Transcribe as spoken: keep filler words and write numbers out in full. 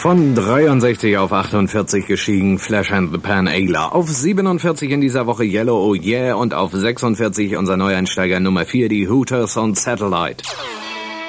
Von dreiundsechzig auf achtundvierzig gestiegen, Flash and the Pan Ayler. Auf siebenundvierzig in dieser Woche Yellow Oh Yeah und auf sechsundvierzig unser Neueinsteiger Nummer vier, die Hooters und Satellite.